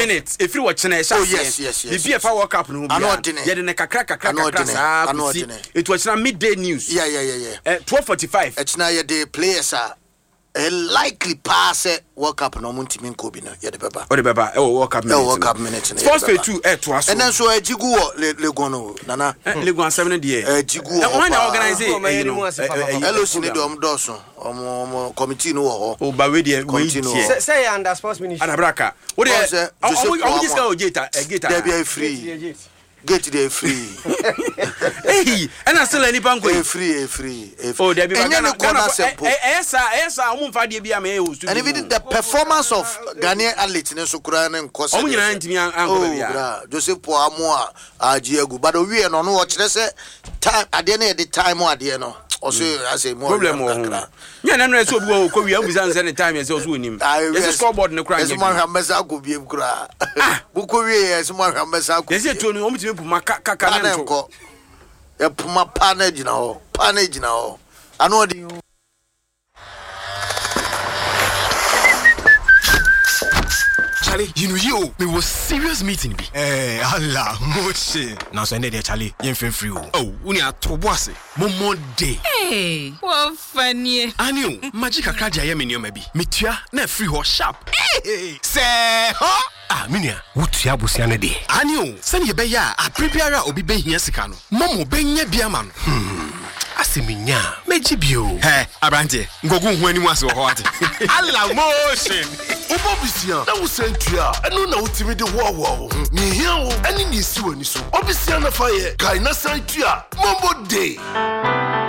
minutes if you watch na oh yes the BFA World Cup no be ye de kakra it was na midday news 12:45 it's na ye the players are likely pass World Cup no muntimi nkobi no ye de beba World Cup minutes sports pay 2 to aso and then so Ejigu Legon no nana Legon 7 dey Ejigu when organize LOC ne do doso committee no ho o ba we dey we say under sports ministry anabraka o dey o just go gate there be free get there free hey and I still any bank free oh there be Ghana esa o mfa de bia me o studio and even the performance of Ghanaian athletes ne so kura ne nkoso o nyina ntimi anko bia Joseph Poamo ajiegu but we no no kire se time ade na the time ade no also as a more problem nya na no so obi wo ko wi am bisa nse ne time e se so onim yes scoreboard ne kura nya mo hwamesa ko biem kura bu ko wi yes mo hwamesa ko yes e to no o mtimi puma kaka na nko e puma panage na ho ano di Charlie, you know you, me was serious meeting be. Allah, moche. Now so there Charlie, you free. Oh, uni a to boss. Momo day. Hey, what funny. Aniu, magic akaja ya me maybe. Metua na free ho sharp. Hey, say, huh? Ah, minia, wutua busia ne de. Aniu, send ye be ya, a prepare obi be hia sika no. Momo be nya bia ma no. Asiminya, mejibio. Hey, abrante, ngogu hu ani mu ase ho ate. Allah motion. Obobisia, na wusentua, eno na utimi de wo. Ni hia wo, ani ni si wani so. Obisia na fa ye, kai na santua. Mombo day.